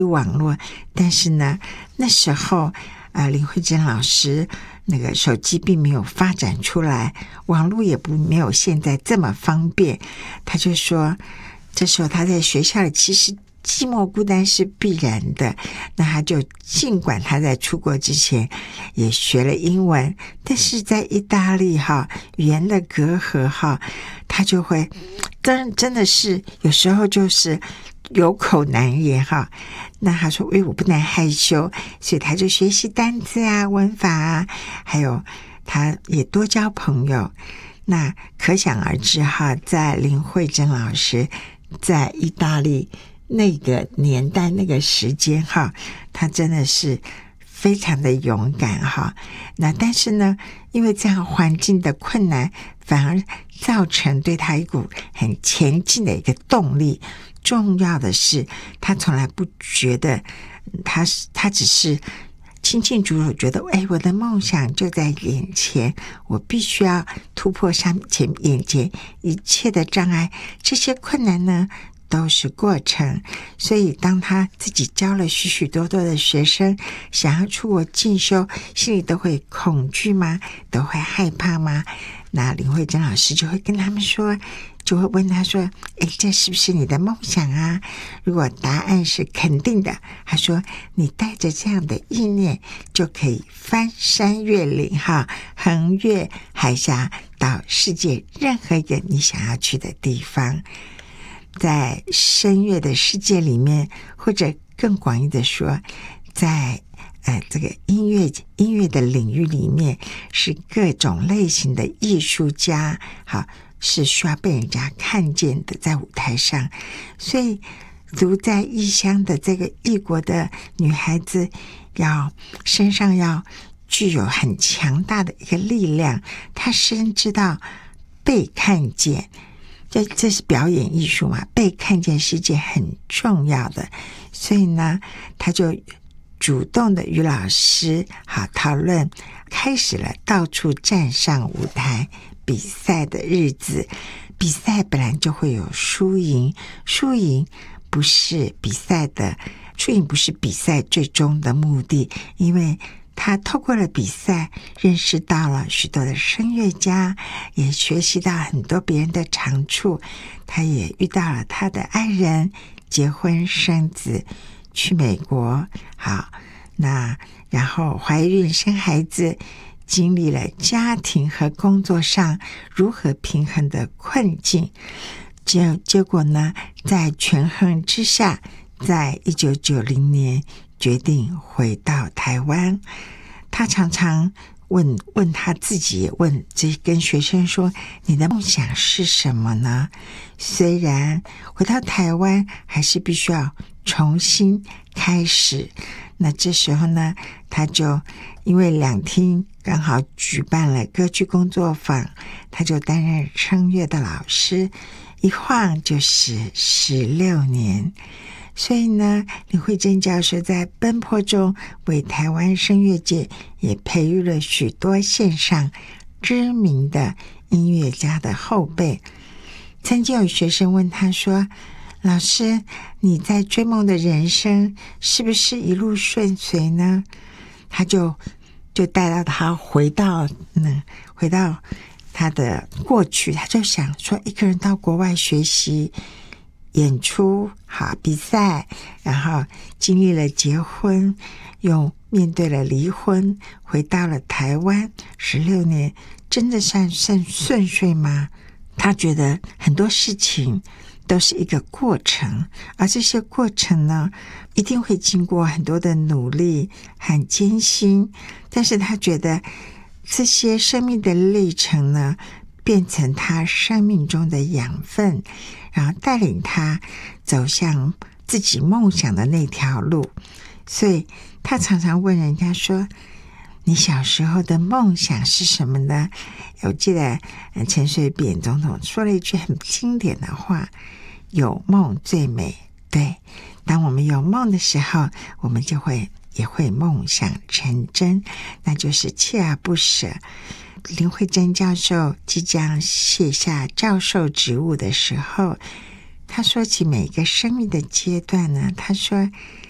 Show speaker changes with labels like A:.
A: 网络，但是呢，那时候林慧珍老师那个手机并没有发展出来，网络也没有现在这么方便。他就说，这时候他在学校里其实寂寞孤单是必然的，那他就尽管他在出国之前也学了英文，但是在意大利语言的隔阂他就会真的是有时候就是有口难言那他说我不能害羞，所以他就学习单字文法还有他也多交朋友。那可想而知在林慧珍老师在意大利那个年代那个时间他真的是非常的勇敢那但是呢，因为这样环境的困难，反而造成对他一股很前进的一个动力。重要的是他从来不觉得他只是清清楚楚觉得我的梦想就在眼前，我必须要突破眼前一切的障碍，这些困难呢都是过程。所以当他自己教了许许多多的学生想要出国进修，心里都会恐惧吗？都会害怕吗？那林慧珍老师就会跟他们说，就会问他说这是不是你的梦想啊？如果答案是肯定的，他说你带着这样的意念就可以翻山越岭横越海峡到世界任何一个你想要去的地方。在声乐的世界里面，或者更广义的说，在这个音乐的领域里面，是各种类型的艺术家是需要被人家看见的，在舞台上。所以独在异乡的这个异国的女孩子身上要具有很强大的一个力量，她深知道被看见，这是表演艺术嘛，被看见是一件很重要的。所以呢，她就主动的与老师讨论，开始了到处站上舞台比赛的日子。比赛本来就会有输赢，输赢不是比赛最终的目的，因为他透过了比赛认识到了许多的声乐家，也学习到很多别人的长处，他也遇到了他的爱人，结婚生子，去美国那然后怀孕生孩子，经历了家庭和工作上如何平衡的困境。结果呢，在权衡之下，在1990年决定回到台湾。他常常问他自己，也问跟学生说，你的梦想是什么呢？虽然回到台湾还是必须要重新开始。那这时候呢，他就因为两厅刚好举办了歌剧工作坊，他就担任声乐的老师，一晃就是16年。所以呢，林慧珍教授在奔波中为台湾声乐界也培育了许多线上知名的音乐家的后辈。曾经有学生问他说，老师，你在追梦的人生是不是一路顺遂呢？他就带到他回到他的过去，他就想说，一个人到国外学习演出比赛，然后经历了结婚，又面对了离婚，回到了台湾16年，真的算顺遂吗？他觉得很多事情都是一个过程，而这些过程呢，一定会经过很多的努力和艰辛，但是他觉得这些生命的历程呢，变成他生命中的养分，然后带领他走向自己梦想的那条路。所以他常常问人家说，你小时候的梦想是什么呢？我记得陈水扁总统说了一句很经典的话，有梦最美。对，当我们有梦的时候，我们也会梦想成真，那就是锲而不舍。林慧珍教授即将卸下教授职务的时候，他说起每个生命的阶段呢，他说